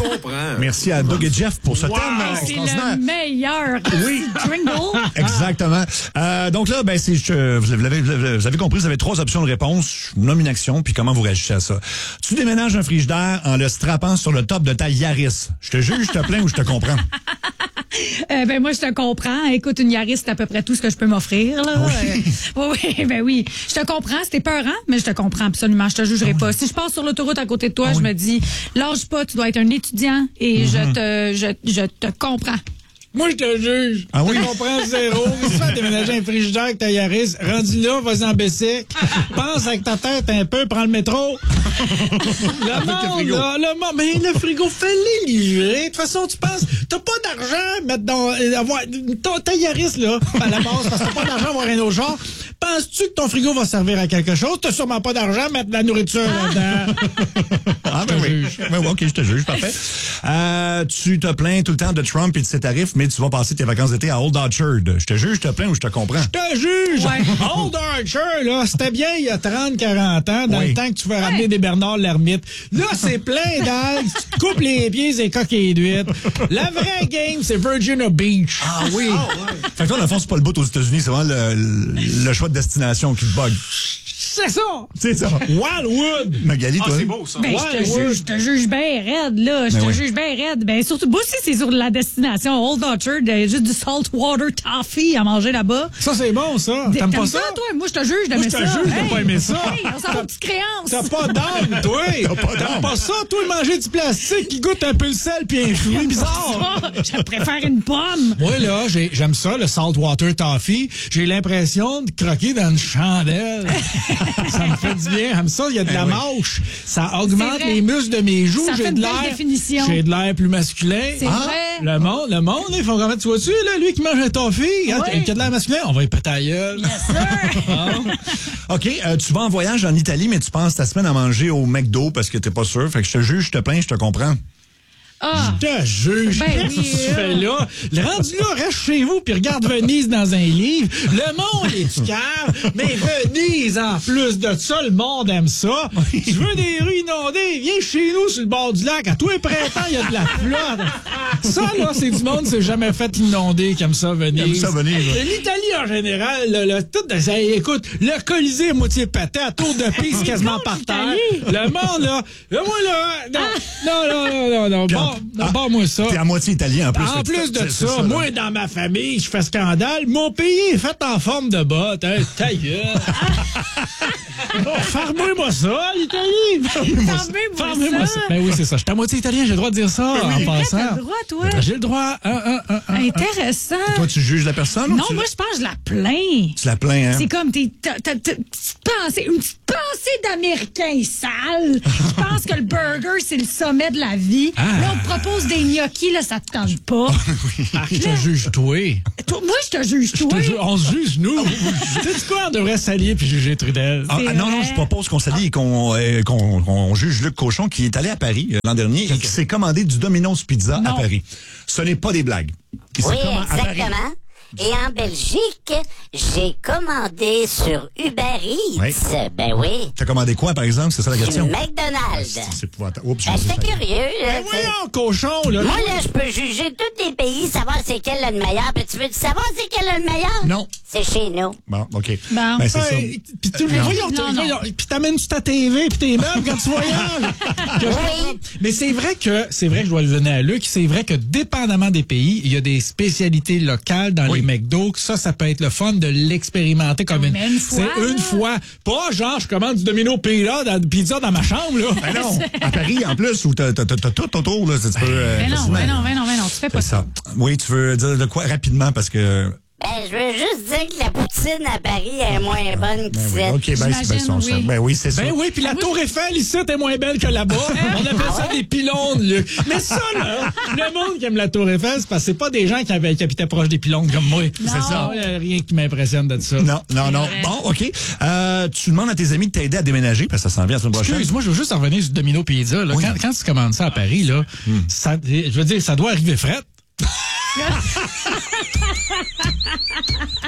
comprends. Merci à Doug et Jeff pour ce thème. C'est le meilleur. Oui. Jingle. Exactement. Donc là, ben, vous avez compris, vous avez 3 options de réponse. Je nomme une action, puis comment vous réagissez à ça. Tu déménages un frigidaire en le strappant sur le top de ta Yaris. Je te juge, je te plains ou je te comprends? Ben moi, je te comprends. Écoute, une Yaris, c'est à peu près tout ce que je peux m'offrir. Là. Oui. Je te comprends, c'était peurant, mais je te comprends absolument. Je te jugerai pas. Si je passe sur l'autoroute à côté de toi, je me dis, lâche pas, tu dois être un étudiant et je te comprends. Moi, je te juge. Ah oui? Je comprends zéro. Si tu fais déménager un frigidaire avec ta Yaris, rendu là, vas-y en Bessic. Pense avec ta tête un peu, prends le métro. Mais le frigo, fais-les livrer. De toute façon, tu penses, t'as pas d'argent à mettre dans, ta Yaris, là, à la base, parce que t'as pas d'argent à avoir un autre genre. Penses-tu que ton frigo va servir à quelque chose? T'as sûrement pas d'argent à mettre de la nourriture là-dedans. Ah, ben oui. Ben, OK, je te juge, parfait. Tu te plains tout le temps de Trump et de ses tarifs, mais tu vas passer tes vacances d'été à Old Orchard. Je te juge, je te plains ou je te comprends? Je te juge! Ouais. Old Archer, là, c'était bien il y a 30-40 ans, dans le temps que tu vas ramener des Bernard l'ermite. Là, c'est plein d'algues, tu te coupes les pieds et coquilles d'huîtres. La vraie game, c'est Virginia Beach. Ah oui! Fait que toi, dans le fond, c'est pas le bout aux États-Unis, c'est vraiment le choix de destination qui te bug. C'est ça! C'est ça. Wildwood! Magali, toi? C'est beau, ça. Ben, je te juge bien raide, là. Je te juge bien raide. Ben, surtout, moi aussi, c'est sur la destination Old Orchard. Juste du saltwater toffee à manger là-bas. Ça, c'est bon, ça. T'aimes pas ça? toi? Moi, je te juge d'aimer ça. Moi, je te juge de pas aimer ça. Hey, on s'en va aux petites créances. T'as pas d'âme, toi! T'aimes pas ça, toi, manger du plastique qui goûte un peu le sel puis un fruit bizarre? Je préfère une pomme. Moi, là, j'aime ça, le saltwater toffee. J'ai l'impression de croquer dans une chandelle. Ça me fait du bien. J'aime ça, il y a de la mâche. Ça augmente les muscles de mes joues. Ça fait une belle définition. J'ai de l'air plus masculin. C'est vrai. Le monde, ils font comment? Tu vois-tu, là, lui qui mange un toffee, hein, qui a de l'air masculin, on va y péter la gueule. Yes, sir. OK, tu vas en voyage en Italie, mais tu passes ta semaine à manger au McDo parce que t'es pas sûr. Fait que je te juge, je te plains, je te comprends. Ah. Je te juge. Ben Qu'est-ce oui, que tu fais là? Le rendu là, reste chez vous puis regarde Venise dans un livre. Le monde est du cave, mais Venise, en plus de ça, le monde aime ça. Tu veux des rues inondées? Viens chez nous sur le bord du lac. À tous les printemps, il y a de la flotte. Ça, là, c'est du monde qui s'est jamais fait inonder comme ça, Venise. Comme ça, Venise. L'Italie, en général, écoute, le Colisée à moitié pété, à tour de piste quasiment par terre. Le monde, là, moi, là, non. Moi ça. T'es à moitié italien en plus. En plus de ça, moi, dans ma famille, je fais scandale. Mon pays est fait en forme de botte. Hein, ta gueule. Farmez-moi ça, l'Italie. Farmez-moi ça. Ben oui, c'est ça. Je suis à moitié italien, j'ai le droit de dire ça en passant. T'as le droit, toi. J'ai le droit. Intéressant. Toi, tu juges la personne? Non, moi, je pense que je la plains. Tu la plains, hein? C'est comme une petite pensée d'Américain sale. Je pense que le burger, c'est le sommet de la vie. Là, on te propose des gnocchis, là, ça te tente pas. Je te juge, toi. Moi, je te juge, toi. On se juge, nous. Tu sais quoi, on devrait s'allier puis juger Trudel. Non, je propose qu'on s'allie et qu'on juge Luc Cochon qui est allé à Paris l'an dernier et qui s'est commandé du Domino's Pizza à Paris. Ce n'est pas des blagues. Oui, exactement. Et en Belgique, j'ai commandé sur Uber Eats. Oui. Ben oui. T'as commandé quoi, par exemple? C'est ça la question? McDonald's. C'est épouvantable. Oups, J'étais curieux. Ben voyons, cochon, là. Moi, là, je peux juger tous les pays, savoir c'est quel le meilleur. Puis tu veux savoir c'est quel le meilleur? Non. C'est chez nous. Bon, OK. Bon. Ben, c'est ça. Puis puis t'amènes-tu ta TV puis tes meubles quand tu voyages? Oui. Mais c'est vrai que je dois le donner à Luc, c'est vrai que dépendamment des pays, il y a des spécialités locales dans les McDo. Ça peut être le fun de l'expérimenter comme Mais une fois, c'est une fois. Pas genre, je commande du Domino Pizza dans ma chambre, là. Ben non, à Paris, en plus, où t'as tout autour, là, tu peux... Mais non, tu fais pas ça. Oui, tu veux dire de quoi rapidement, parce que... Ben, je veux juste dire que la poutine à Paris est moins bonne qu'ici. Oui. OK, J'imagine, ben oui, c'est ça. Ben oui, puis la tour Eiffel ici est moins belle que là-bas. On appelle ça des pylônes, Luc. Mais ça, là, le monde qui aime la tour Eiffel, c'est parce que c'est pas des gens qui habitaient proche des pylônes comme moi. C'est ça. Il n'y a rien qui m'impressionne de ça. Non. Bon, OK. Tu demandes à tes amis de t'aider à déménager, parce que ça s'en vient la semaine prochaine. Excuse, moi, je veux juste revenir sur Domino Pizza. Là. Oui. Quand tu commandes ça à Paris, là, je veux dire, ça doit arriver fret.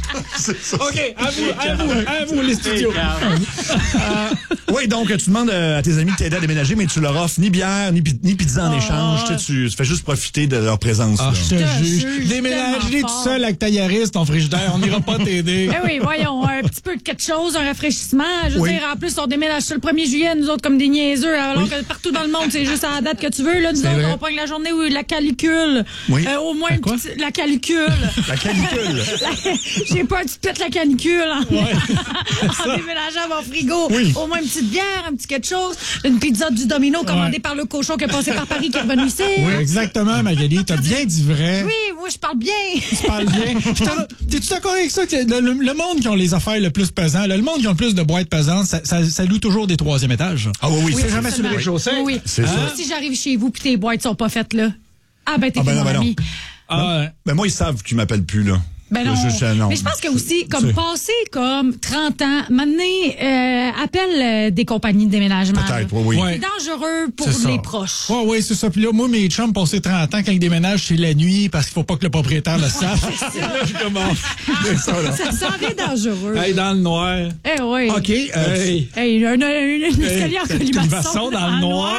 OK, à vous, les studios. Oui, donc tu demandes à tes amis de t'aider à déménager, mais tu leur offres ni bière, ni pizza en échange. Tu fais juste profiter de leur présence. Ah, là. je te juge. Déménager tout seul avec ta Yaris, ton frigidaire, on n'ira pas t'aider. Eh oui, voyons, un petit peu de quelque chose, un rafraîchissement. Je veux Oui. dire, en plus, on déménage sur le 1er juillet, nous autres, comme des niaiseux, alors que partout dans le monde, c'est juste à la date que tu veux. Là, nous autres, vrai. on prend la journée où la calicule. Oui. Au moins, la calicule. La canicule. J'ai pas un petit pète la canicule en déménageant mon frigo. Oui. Au moins une petite bière, un petit quelque chose, une pizza du Domino commandée par le cochon qui est passé par Paris qui est revenu ici. Oui, exactement, Magali. T'as bien dit vrai. Oui, moi je parle bien. Tu parles bien. T'es-tu d'accord avec ça? Que le monde qui ont les affaires le plus pesant, le monde qui ont le plus de boîtes pesantes, ça loue toujours des 3e étages. Ah oui, C'est jamais sur le rez-de-chaussée. Oui. C'est ça. Si j'arrive chez vous puis tes boîtes sont pas faites là. Ah ben t'es mon ami. Ben moi, ils savent qu'ils m'appellent plus, là. Ben non. non. Mais je pense que aussi, comme passer comme 30 ans, maintenant, appelle des compagnies de déménagement. Peut-être, oui. C'est dangereux pour C'est ça. les proches. Oui, c'est ça. Puis là, moi, mes chums passaient 30 ans quand ils déménagent, c'est la nuit parce qu'il faut pas que le propriétaire le sache. Là, je commence. C'est ça, là. Ça s'en vient dangereux. Hey, dans le noir. Eh oui. OK. Hey. Hey, un escalier en colimaçon colimaçon dans le noir.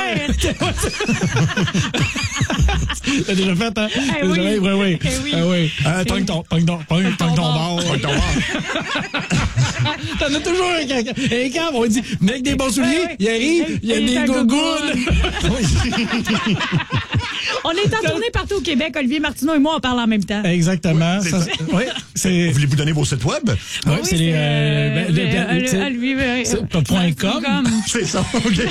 T'as déjà fait, hein? Eh oui. Oui. Eh oui. Ah oui. Pogne ton bar. T'en as toujours un camp. On dit, venez avec des bons souliers. oui. Il arrive, il y a des gougounes. On est en tournée partout au Québec. Olivier Martineau et moi, on parle en même temps. Exactement. Oui, c'est... Voulez-vous donner vos sites web? Oui, c'est les... .com. C'est ça, OK.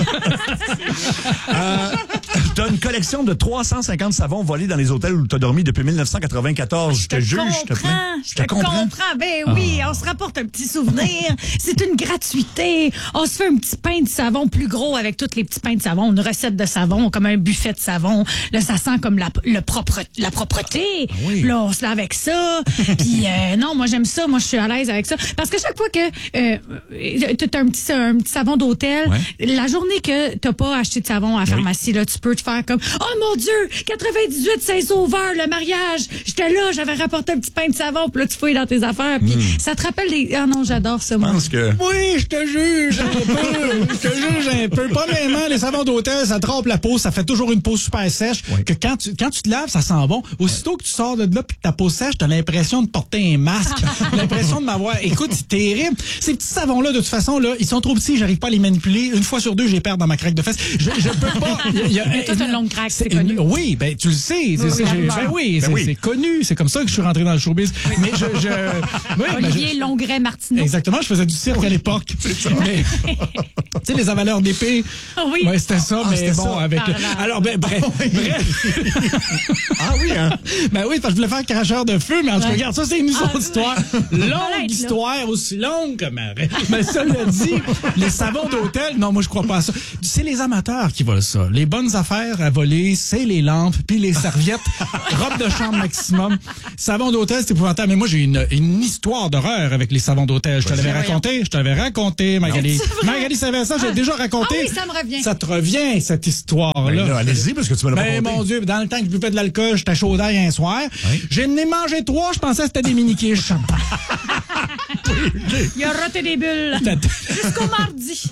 T'as une collection de 350 savons volés dans les hôtels où t'as dormi depuis 1994. Je te juge, je te plains. Je te comprends. Ben oui, on se rapporte un petit souvenir. C'est une gratuité. On se fait un petit pain de savon plus gros avec tous les petits pains de savon. Une recette de savon, comme un buffet de savon. Là, ça sent comme la propreté. oui. Là, on se lave avec ça. Puis non, moi, j'aime ça. Moi, je suis à l'aise avec ça. Parce que chaque fois que tu as un petit savon d'hôtel, la journée que t'as pas acheté de savon à la pharmacie, là, tu peux te faire comme « Oh mon Dieu, 98 Saint-Sauveur, le mariage! J'étais là, j'avais rapporté un petit pain de savon. » Puis là, tu fouilles dans tes affaires. Puis ça te rappelle des... Ah non, j'adore ça, moi. Je pense que... Oui, je te juge un peu. Pas vraiment. Les savons d'hôtel, ça trempe la peau. Ça fait toujours une peau super sèche. Oui. Que quand tu te laves, ça sent bon. Aussitôt que tu sors de là puis que ta peau sèche, t'as l'impression de porter un masque. L'impression de m'avoir... Écoute, c'est terrible. Ces petits savons-là, de toute façon, là, ils sont trop petits. J'arrive pas à les manipuler. Une fois sur deux, je les perds dans ma craque de fesses. Je peux pas... Mais toi, t'as une longue craque, c'est connu. Oui, ben tu le sais. C'est connu. C'est comme ça que je suis rentré dans le showbiz. Mais Olivier Longret-Martineau. Exactement, je faisais du cirque à l'époque. Mais, tu sais, les avaleurs d'épée. Oui. Ouais, c'était ça, mais c'était bon, ça. avec... Alors, bref. Ah oui, hein? Ben oui, parce que je voulais faire cracheur de feu, mais en tout cas, regarde, ça, c'est une autre histoire. Longue Arrête, histoire, aussi longue que ma... Mais ça le dit, les savons d'hôtel, non, moi, je crois pas à ça. C'est les amateurs qui volent ça. Les bonnes affaires à voler, c'est les lampes, puis les serviettes, robe de chambre maximum. Savon d'hôtel, c'est épouvantable. Mais moi, j'ai une histoire d'horreur avec les savons d'hôtel. Je te l'avais raconté, Magali. Magali savait ça, j'ai déjà raconté. Ah oui, ça me revient. Ça te revient, cette histoire-là. Ben là, allez-y, parce que tu me l'as pas Ben, raconté. mon Dieu, dans le temps que je buvais de l'alcool, j'étais chaud d'ail un soir. Oui. J'ai mangé 3, je pensais que c'était des mini-quiches. Il a roté des bulles. Jusqu'au mardi.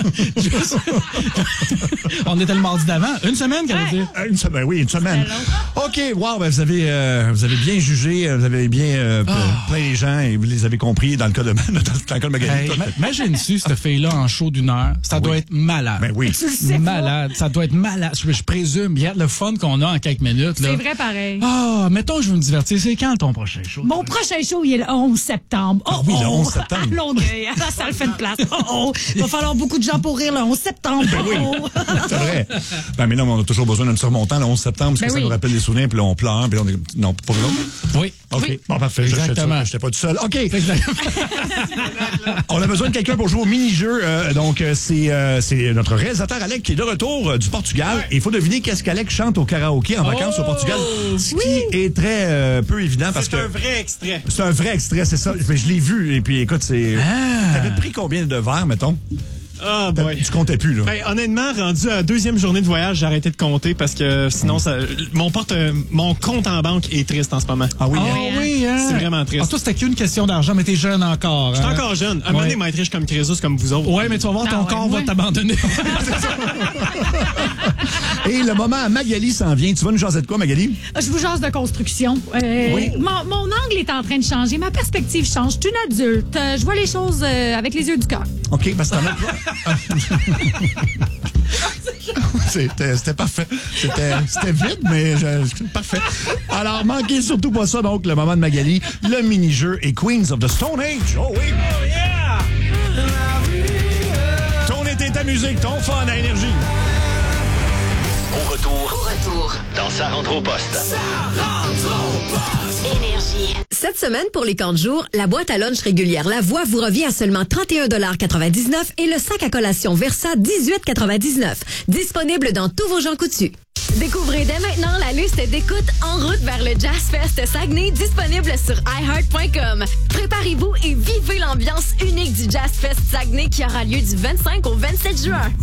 On était le mardi d'avant. Une semaine, qu'elle veut dire. Une semaine, oui, une semaine. OK, wow, ben vous avez bien jugé, vous avez bien plein les gens et vous les avez compris dans le cas de Magali. Hey, imagine-tu cette fille-là en show d'1 heure. Ça doit être malade. Ben oui. Tu le sais malade. Ça doit être malade. Je présume. Regarde le fun qu'on a en quelques minutes. C'est vrai pareil. Ah, mettons que je veux me divertir. C'est quand ton prochain show? Mon prochain show, il est le 11 septembre. Ah oui, le 11 septembre. À Longueuil. À la salle fait de place. Il va falloir beaucoup de gens pour rire le 11 septembre. C'est vrai. Ben, mais non, on a toujours besoin d'un surmontant le 11 septembre parce que ça nous rappelle des souvenirs, puis là, on pleure, puis on est... Non, pas vrai? Oui. OK. Oui. Bon, parfait. Exactement. J'étais pas tout seul. OK. On a besoin de quelqu'un pour jouer au mini-jeu. Donc, c'est notre réalisateur Alec qui est de retour du Portugal. Et il faut deviner qu'est-ce qu'Alec chante au karaoké en vacances au Portugal. Ce qui est très peu évident parce que... C'est un vrai extrait. C'est un vrai extrait, c'est ça. Mais je l'ai vu. Et puis, écoute, c'est... T'avais pris combien de verres, mettons? Ah, boy. Tu comptais plus, là. Ben, honnêtement, rendu à la deuxième journée de voyage, j'ai arrêté de compter parce que sinon, mon compte en banque est triste en ce moment. Ah oui, Ah oui, hein? C'est vraiment triste. Ah, toi, c'était qu'une question d'argent, mais t'es jeune encore. Je suis hein? encore jeune. Un moment donné, m'être riche comme Crésus, comme vous autres. Ouais, mais tu vas voir, ton corps va t'abandonner. Et le moment à Magali s'en vient. Tu vas nous jaser de quoi, Magali? Je vous jase de construction. Mon angle est en train de changer. Ma perspective change. Je suis une adulte. Je vois les choses avec les yeux du cœur. OK, parce que t'en as pas. C'était parfait. C'était vite, mais parfait. Alors, manquez surtout pas ça, donc, le moment de Magali, le mini-jeu et Queens of the Stone Age. Oh oui! Oh yeah! Ton été, ta musique, ton fun à Énergie. Au retour, dans Sa rentre au poste. Énergie. Cette semaine, pour les camps de jour, la boîte à lunch régulière La Voix vous revient à seulement 31,99 $ et le sac à collation Versa 18,99 $. Disponible dans tous vos Jean Coutu. Découvrez dès maintenant la liste d'écoute en route vers le Jazz Fest Saguenay, disponible sur iHeart.com. Préparez-vous et vivez l'ambiance unique du Jazz Fest Saguenay qui aura lieu du 25 au 27 juin.